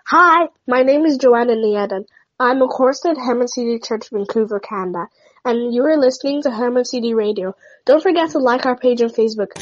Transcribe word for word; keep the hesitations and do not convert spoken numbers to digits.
Hi, my name is Joanna Niedan. I'm a chorister at Herman C D Church, Vancouver, Canada, and you are listening to Herman C D Radio. Don't forget to like our page on Facebook.